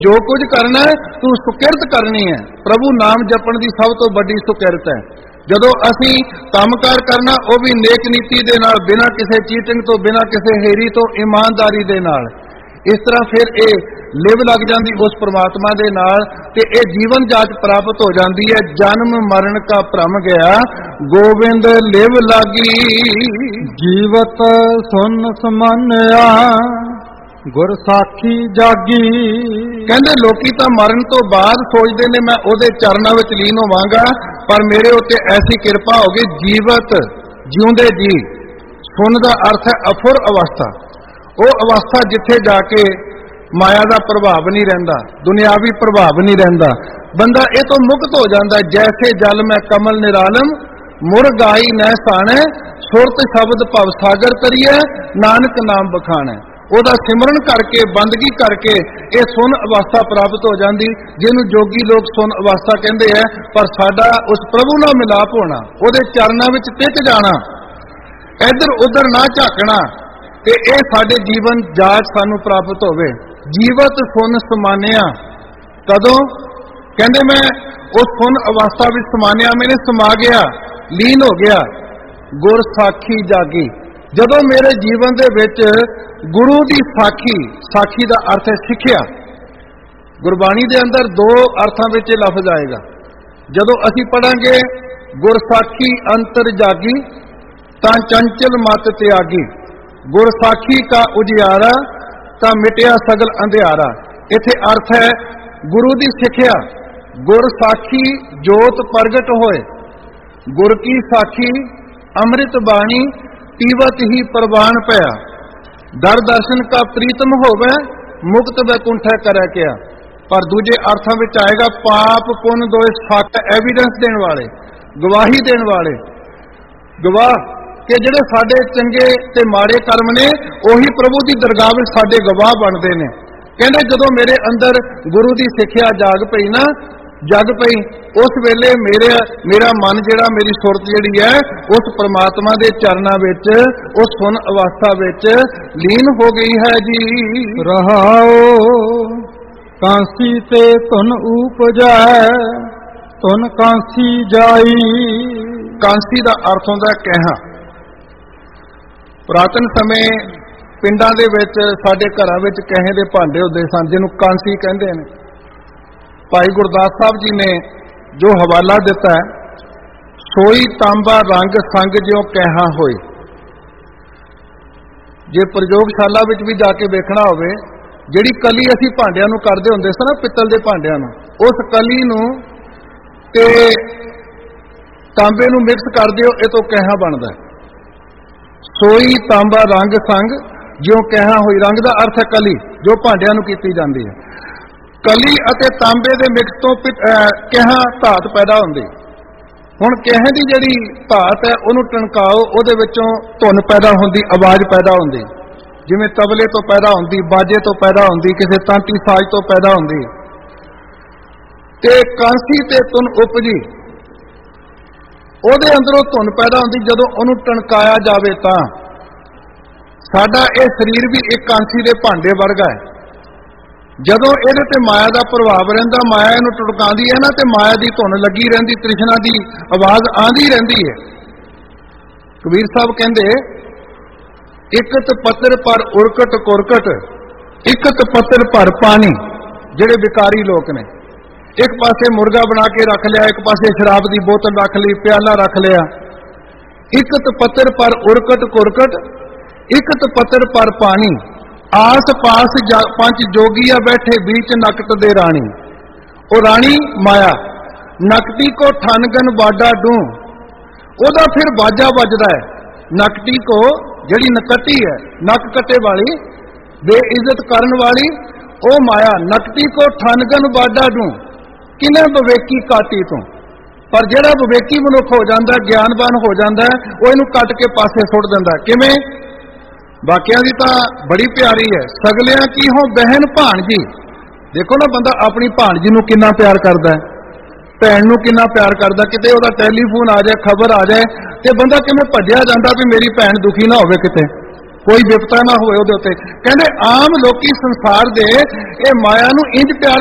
ਜੋ ਕੁਝ करना है तू सुकिरत करनी है। प्रभु नाम जपण की सब तो बड़ी सुकिरत है। जदों असीं कामकार करना वो भी नेक नीति दे नाल, बिना किसी चीटिंग तो, बिना किसी हेरी तो, ईमानदारी दे नाल, इस तरह फिर ये लिव लग जाती उस परमात्मा दे नाल ते ये जीवन जाच प्राप्त हो जाती है। जन्म मरण का भ्रम गया गोविंद लिव लागी, जीवत सुन समान्या गुर साखी जागी। कहते लोकी तो मरण तो बाद सोचते ने मैं ओदे चरणों में लीन होवांगा, पर मेरे उत्ते ऐसी कृपा हो गई जीवत जिउंदे जी। सुन का अर्थ है अफुर अवस्था, वो अवस्था जिथे जाके माया का प्रभाव नहीं रहिंदा, दुनियावी प्रभाव नहीं रहिंदा, बंदा ये तो मुक्त हो जाता है। जैसे जल में कमल निरालम मुर गाई न साणे, सुरत शब्द भव सागर तरिए नानक नाम बखाणे। ਉਹਦਾ सिमरन करके बंदगी करके ये सुन अवस्था प्राप्त हो जाती, जिन्हों जोगी लोग सुन अवस्था कहते हैं। पर साडा उस प्रभु नाल मिलाप होना, ਉਹਦੇ चरणों में टिक जाना, इधर उधर ना झाकना, ते ये साडे जीवन जाच सानू प्राप्त होवे। जीवत सुन समानिया कदों कहते मैं उस सुन अवस्था में समानिया, मैंने समा गया, लीन हो गया। गुर साखी जागी, जदों मेरे जीवन दे विच गुरु की साखी, साखी का अर्थ है सिक्ख्या। गुरबाणी के अंदर दो अर्थों में लफ्ज आएगा। जदों असी पढ़ांगे गुर साखी अंतर जागी तां चंचल मत त्यागी, गुर साखी का उजियारा तां मिटिया सगल अंधियारा। इथे अर्थ है गुरु की सिक्ख्या, गुर साखी जोत प्रगट होए, गुर की साखी अमृत बाणी पीवत ही प्रवान पया। दर दर्शन का प्रीतम होवे मुक्त वैकुंठै करे क्या। पर दूजे अर्थों में आएगा पाप पुन दोए सत, एविडेंस देने वाले, गवाही देने वाले, गवाह कि जिहड़े साडे चंगे ते माड़े कर्म ने उही प्रभु की दरगाह में साडे गवाह बनते हैं। कहते जदों मेरे अंदर गुरु की सिक्ख्या जाग पई ना, जग पई, उस वेले मेरा मन जिहड़ा, मेरी सुरत जिहड़ी है उस परमात्मा दे चरणों विच, उस सुन अवस्था विच लीन हो गई है जी। रहाओ कांसी ते तुन उपजाए तुन कांसी जाई। कांसी का अर्थ होंदा कहा। पुरातन समय पिंडां दे विच साडे घरां विच कहे दे भांडे हुंदे सन, जिन्हों कांसी कहंदे ने। भाई गुरदास साहब जी ने जो हवाला दिता है, सोई तांबा रंग संग ज्यों कहा होए। जे प्रयोगशाला विच भी जाके देखना होवे, जिहड़ी कली असीं भांडियां नूं करदे हुंदे सन ना, पित्तल दे भांडियां नूं, उस कली नूं ते तांबे नूं मिक्स कर दिओ, इह तों कहा बनदा है। सोई तांबा रंग संग ज्यों कहा होई। रंग दा अर्थ है कली, जो भांडियां नूं कीती जांदी है। कली अते तांबे दे मिक्स तो कहा धात पैदा होंदी। हुण कहे दी जिहड़ी धात है उहनूं टणकाओ, उहदे विचों धुन पैदा होंदी, आवाज़ पैदा होंदी, जिवें तबले तो पैदा होंदी, बाजे तो पैदा होंदी, किसी तांती साज तो पैदा होंदी। ते कांसी ते धुन उपजी, उहदे अंदरों धुन पैदा होंदी। जदों उहनूं टणकाया जावे तां साडा इह शरीर भी एक कांसी दे भांडे वर्गा है। जदों इहदे ते माया का प्रभाव रहिंदा, माया इहनूं टुटकांदी है ना, ते माया की धुन लगी रहिंदी, तृष्णा की आवाज़ आंदी रहिंदी है। कबीर साहब कहंदे इकत पत्तर पर उरकट कुरकट, इकत पत्तर पर पानी। जिहड़े विकारी लोग ने, एक पासे मुर्गा बना के रख लिया, एक पासे शराब की बोतल रख ली, प्याला रख लिया। इकत पत्तर पर उरकट कुरकट, इकत पत्तर पर पानी। आस पास पंच जोगिया बैठे बीच नकट दे रानी। ओ रानी माया नकटी को ठनगन बाडा डू, ओदा फिर बाजा बजदा है। नकटी को जड़ी नकटी है, नक कटे वाली, बेइज्जत करन वाली, ओ माया नकटी को ठनगन बाडा डू, किने विवेकी काटी तू। पर जिहड़ा विवेकी मनुख हो जाता है, ज्ञानवान हो जाता है, वो इनू कट के पासे सुट दिंदा। किवें? बाकियां दी तां बड़ी प्यारी है। सगलियां की हो बहन भाणजी। देखो ना बंदा अपनी भाणजी नूं किन्ना प्यार करदा है, भैन नूं किन्ना प्यार करदा। किते ओहदा टैलीफोन आ जाए, खबर आ जाए, ते बंदा किवें भज्जिया जांदा भी मेरी भैन दुखी ना होवे किते। ਕੋਈ ਵਿਪਤਾ ਨਾ ਹੋਵੇ ਉਹਦੇ ਉੱਤੇ। ਕਹਿੰਦੇ ਆਮ ਲੋਕੀ ਸੰਸਾਰ ਦੇ ਇਹ ਮਾਇਆ ਨੂੰ ਇੰਜ ਪਿਆਰ